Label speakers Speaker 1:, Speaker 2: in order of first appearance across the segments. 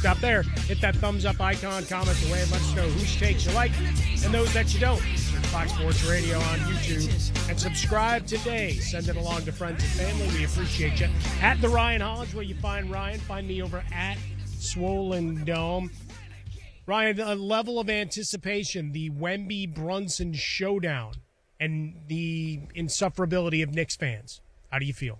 Speaker 1: stop there. Hit that thumbs up icon, comment away, and let us know whose takes you like and those that you don't. Search Fox Sports Radio on YouTube and subscribe today. Send it along to friends and family. We appreciate you. At the Ryan Hollins, where you find Ryan. Find me over at Swollen Dome. Ryan, a level of anticipation, the Wemby-Brunson showdown, and the insufferability of Knicks fans. How do you feel?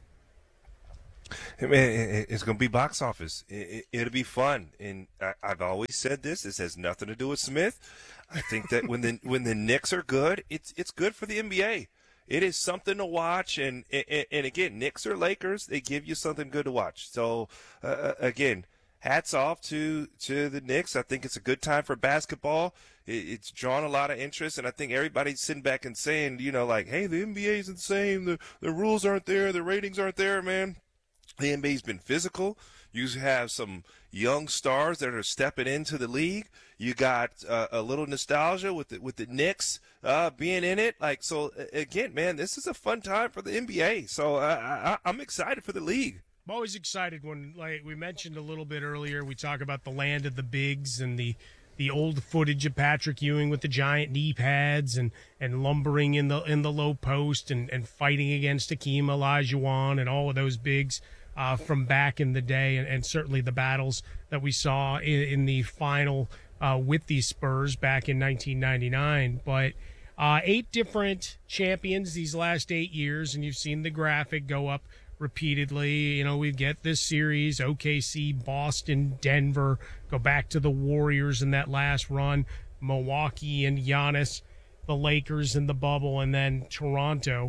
Speaker 2: Hey, man, it's going to be box office. It'll be fun. And I've always said this. This has nothing to do with Smith. I think that when the Knicks are good, it's good for the NBA. It is something to watch. And again, Knicks or Lakers, they give you something good to watch. So, again, hats off to the Knicks. I think it's a good time for basketball. It's drawn a lot of interest, and I think everybody's sitting back and saying, like, hey, the NBA isn't the same. The rules aren't there. The ratings aren't there, man. The NBA's been physical. You have some young stars that are stepping into the league. You got a little nostalgia with the Knicks being in it. So again, man, this is a fun time for the NBA. So I'm excited for the league.
Speaker 1: I'm always excited when, like we mentioned a little bit earlier, we talk about the land of the bigs and the old footage of Patrick Ewing with the giant knee pads and lumbering in the low post and fighting against Hakeem Olajuwon and all of those bigs from back in the day, and certainly the battles that we saw in the final with the Spurs back in 1999. But 8 different champions these last 8 years, and you've seen the graphic go up repeatedly. We get this series, OKC, Boston, Denver, go back to the Warriors in that last run, Milwaukee and Giannis, the Lakers in the bubble, and then Toronto.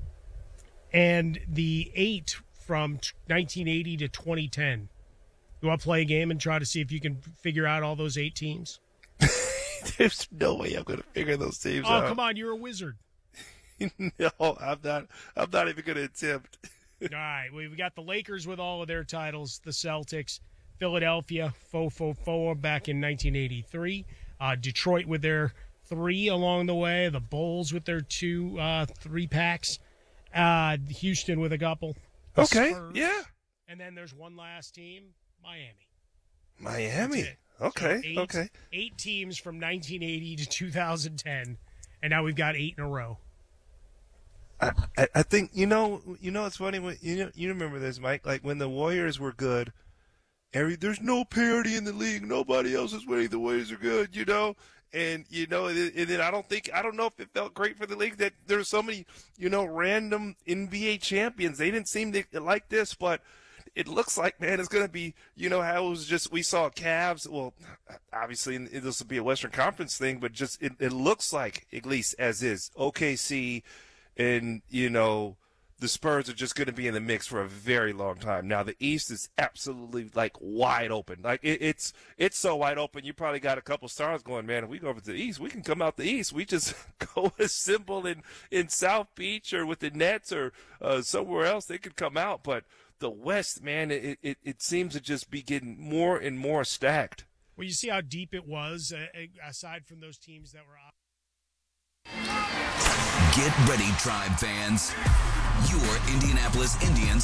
Speaker 1: And the 8 from 1980 to 2010. You want to play a game and try to see if you can figure out all those 8 teams?
Speaker 2: There's no way I'm going to figure those teams out.
Speaker 1: Oh, come on, you're a wizard.
Speaker 2: No, I'm not even going to attempt.
Speaker 1: All right, we've got the Lakers with all of their titles, the Celtics, Philadelphia, four back in 1983, Detroit with their 3 along the way, the Bulls with their 2 3-packs, Houston with a couple.
Speaker 2: Okay,
Speaker 1: Spurs,
Speaker 2: yeah.
Speaker 1: And then there's one last team, Miami.
Speaker 2: Miami. Okay,
Speaker 1: so 8 teams from 1980 to 2010, and now we've got 8 in a row.
Speaker 2: I think it's funny when you remember this, Mike. Like when the Warriors were good, there's no parity in the league. Nobody else is winning. The Warriors are good, And and then I don't know if it felt great for the league that there's so many random NBA champions. They didn't seem to like this, but it looks like, man, it's going to be how it was just we saw Cavs. Well, obviously this will be a Western Conference thing, but just it looks like, at least as is, OKC. And, the Spurs are just going to be in the mix for a very long time. Now, the East is absolutely, wide open. It's so wide open, you probably got a couple stars going, man, if we go over to the East, we can come out the East. We just go assemble in South Beach or with the Nets or somewhere else. They could come out. But the West, man, it seems to just be getting more and more stacked.
Speaker 1: Well, you see how deep it was, aside from those teams that were out.
Speaker 3: Get ready, Tribe fans. Your Indianapolis Indians